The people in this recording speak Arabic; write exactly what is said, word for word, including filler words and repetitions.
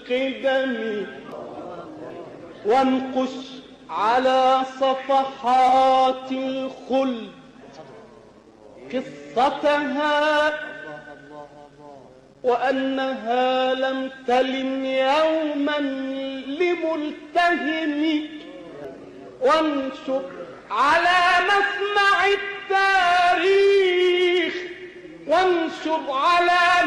القدم وانقش على صفحات الخلد قصتها وأنها لم تلم يوما لملتهم وانشر على مسمع التاريخ وانشر على